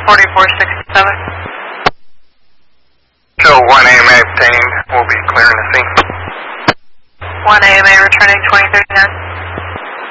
4467. Show 1 AMA obtained. We'll be clearing the scene. 1 AMA returning 2039.